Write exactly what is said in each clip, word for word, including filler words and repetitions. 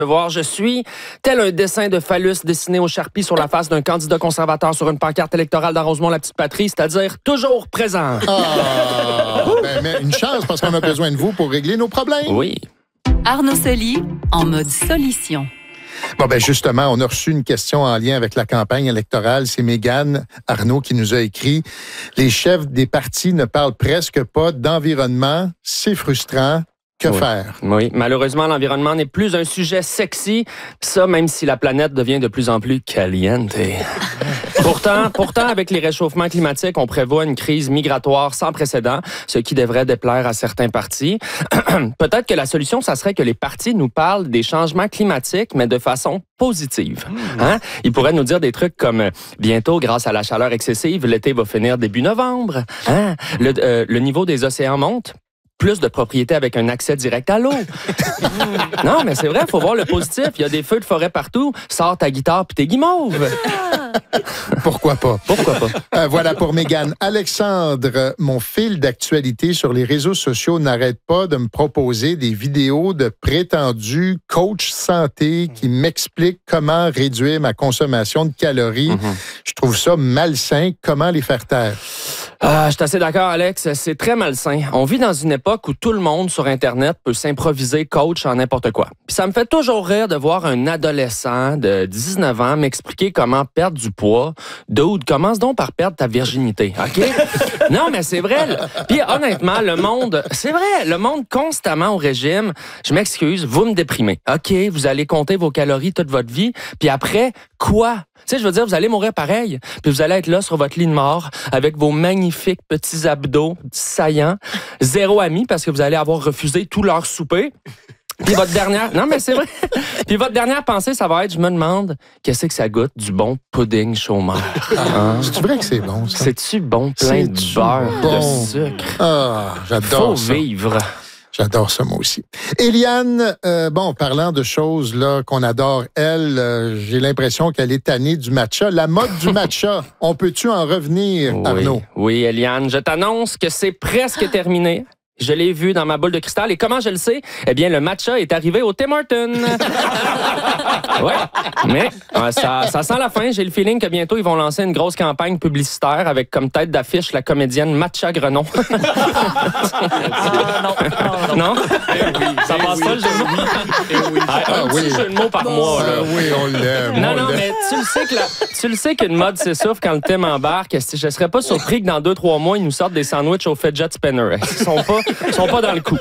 de voir, je suis tel un dessin de phallus dessiné au charpie sur la face d'un candidat conservateur sur une pancarte électorale dans Rosemont-la-Petite-Patrie, c'est-à-dire toujours présent. Ah, ben, mais une chance, parce qu'on a besoin de vous pour régler nos problèmes. Oui. Arnaud Soli, en mode solution. Bon, ben justement, on a reçu une question en lien avec la campagne électorale. C'est Mégane Arnaud qui nous a écrit « Les chefs des partis ne parlent presque pas d'environnement. C'est frustrant. Que oui. faire? » Oui, malheureusement, l'environnement n'est plus un sujet sexy. Ça, même si la planète devient de plus en plus caliente. Pourtant, pourtant, avec les réchauffements climatiques, on prévoit une crise migratoire sans précédent, ce qui devrait déplaire à certains partis. Peut-être que la solution, ça serait que les partis nous parlent des changements climatiques, mais de façon positive. Hein? Ils pourraient nous dire des trucs comme « Bientôt, grâce à la chaleur excessive, l'été va finir début novembre. Hein? Le, euh, le niveau des océans monte. » Plus de propriétés avec un accès direct à l'eau. Non, mais c'est vrai, il faut voir le positif. Il y a des feux de forêt partout. Sors ta guitare puis tes guimauves. Pourquoi pas? Pourquoi pas? Euh, voilà pour Mégane. Alexandre, mon fil d'actualité sur les réseaux sociaux n'arrête pas de me proposer des vidéos de prétendus coachs santé qui m'expliquent comment réduire ma consommation de calories. Mm-hmm. Je trouve ça malsain. Comment les faire taire? Ah, je suis assez d'accord, Alex. C'est très malsain. On vit dans une époque où tout le monde sur Internet peut s'improviser coach en n'importe quoi. Puis ça me fait toujours rire de voir un adolescent de dix-neuf ans m'expliquer comment perdre du poids. Dude, commence donc par perdre ta virginité, OK? Non, mais c'est vrai. Puis honnêtement, le monde, c'est vrai, le monde constamment au régime, je m'excuse, vous me déprimez. OK, vous allez compter vos calories toute votre vie, puis après, quoi? Tu sais, je veux dire, vous allez mourir pareil, puis vous allez être là sur votre lit de mort avec vos magnifiques petits abdos saillants, zéro amis parce que vous allez avoir refusé tout leur souper. Puis votre dernière... Non, mais c'est vrai. Puis votre dernière pensée, ça va être, je me demande, qu'est-ce que ça goûte du bon pudding chômeur? Hein? C'est vrai que c'est bon, ça? C'est-tu bon, plein de beurre, bon? De sucre? Ah, j'adore Faut ça. vivre. J'adore ça, moi aussi. Eliane, euh, bon, parlant de choses là qu'on adore, elle, euh, j'ai l'impression qu'elle est tannée du matcha. La mode du matcha, on peut-tu en revenir, oui, Arnaud? Oui, Eliane, je t'annonce que c'est presque terminé. Je l'ai vu dans ma boule de cristal. Et comment je le sais? Eh bien, le matcha est arrivé au Tim Hortons. Ouais, mais euh, ça, ça sent la fin. J'ai le feeling que bientôt, ils vont lancer une grosse campagne publicitaire avec comme tête d'affiche la comédienne Matcha Grenon. Ah, non, non, non. Non? Eh oui, Ça eh passe oui, pas le jeu de mots? eh oui. Ah, un Ah, petit oui. jeu de mots par mois. Là. Ah, oui, on l'aime. Non, on non, l'aime. mais tu le sais que la, tu le sais qu'une mode s'essouffle quand le thème embarque. Je serais pas surpris que dans deux, trois mois, ils nous sortent des sandwichs au fidget spinner. Ils sont pas, ils sont pas dans le coup.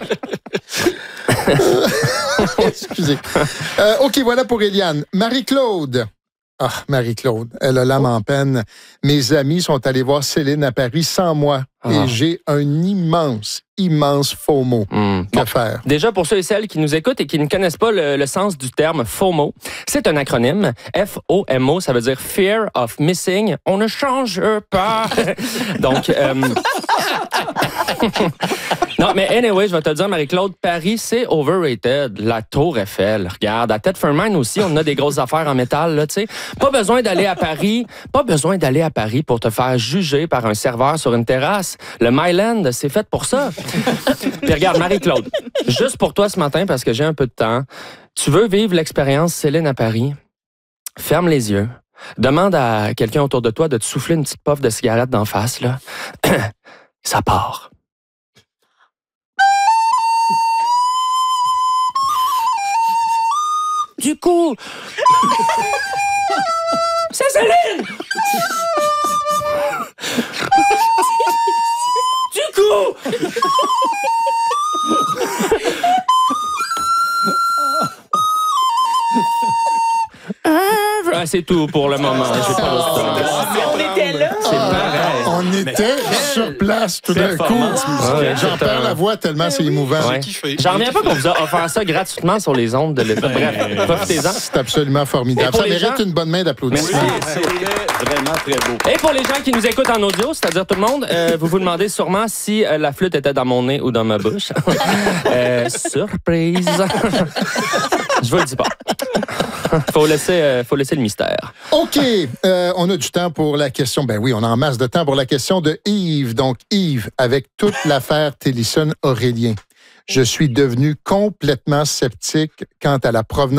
Excusez. Euh, OK, voilà pour Eliane. Marie-Claude. Ah, Marie-Claude, elle a l'âme en peine. Mes amis sont allés voir Céline à Paris sans moi. Ah. Et j'ai un immense, immense FOMO. Mm. Que Bon. faire? Déjà, pour ceux et celles qui nous écoutent et qui ne connaissent pas le, le sens du terme FOMO, c'est un acronyme. F O M O, ça veut dire Fear of Missing. On ne change pas. Donc, euh... non, mais anyway, je vais te le dire, Marie-Claude, Paris, c'est overrated. La Tour Eiffel, regarde. À Tête-Fermain aussi, on a des grosses affaires en métal, là, tu sais. Pas besoin d'aller à Paris, pas besoin d'aller à Paris pour te faire juger par un serveur sur une terrasse. Le Myland, c'est fait pour ça. Puis regarde, Marie-Claude, juste pour toi ce matin, parce que j'ai un peu de temps, tu veux vivre l'expérience Céline à Paris? Ferme les yeux. Demande à quelqu'un autour de toi de te souffler une petite puff de cigarette d'en face, là. Ça part. Du coup... C'est Céline! Du coup... Ah, c'est tout pour le moment. J'ai pas d'autre temps. On était là. C'est pareil. On était sur place tout d'un coup. performance musicale. J'en perds la voix tellement c'est émouvant. Ouais. J'en reviens pas qu'on vous a offert ça gratuitement sur les ondes de l'État. Bref, profitez-en. C'est absolument formidable. Et pour Ça les mérite gens- une bonne main d'applaudissements. C'était vraiment très beau. Et pour les gens qui nous écoutent en audio, c'est-à-dire tout le monde, euh, vous vous demandez sûrement si euh, la flûte était dans mon nez ou dans ma bouche. Euh, surprise! Je vous le dis pas. faut, laisser, euh, faut laisser le mystère. OK. Euh, on a du temps pour la question. Ben oui, on a en masse de temps pour la question de Yves. Donc, Yves, avec toute l'affaire Télésson-Aurélien, Je suis devenu complètement sceptique quant à la provenance